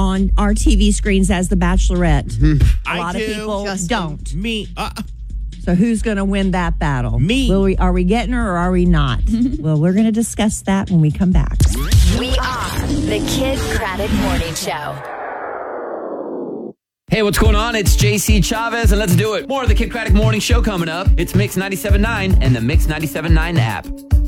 on our TV screens as The Bachelorette. A lot of people don't. Me. So who's going to win that battle? Me. Are we getting her or are we not? Well, we're going to discuss that when we come back. We are the Kid Craddock Morning Show. Hey, what's going on? It's JC Chavez, and let's do it. More of the Kid Craddock Morning Show coming up. It's Mix 97.9 and the Mix 97.9 app.